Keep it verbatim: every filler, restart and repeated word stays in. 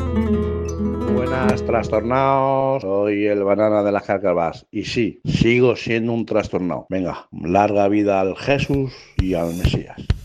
Buenas, trastornados. Soy el banana de las carcabas. Y sí, sigo siendo un trastornado. Venga, larga vida al Jesús y al Mesías.